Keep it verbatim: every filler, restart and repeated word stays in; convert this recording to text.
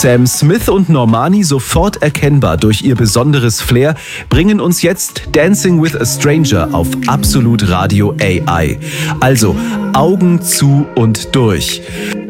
Sam Smith und Normani, sofort erkennbar durch ihr besonderes Flair, bringen uns jetzt Dancing with a Stranger auf Absolut Radio A I. Also Augen zu und durch.